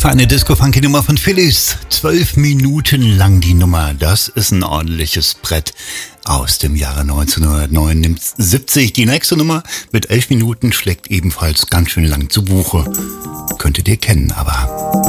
Feine Disco-Funky-Nummer von Phyllis. 12 Minuten lang die Nummer. Das ist ein ordentliches Brett. Aus dem Jahre 1909 nimmt 70. Die nächste Nummer mit 11 Minuten schlägt ebenfalls ganz schön lang zu Buche. Könntet ihr kennen, aber